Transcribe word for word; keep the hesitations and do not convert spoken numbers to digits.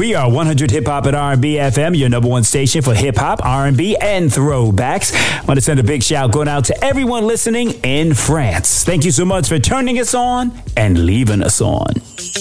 We are one hundred Hip Hop and R and B F M, your number one station for hip hop, R and B, and throwbacks. I want to send a big shout going out to everyone listening in France. Thank you so much for turning us on and leaving us on.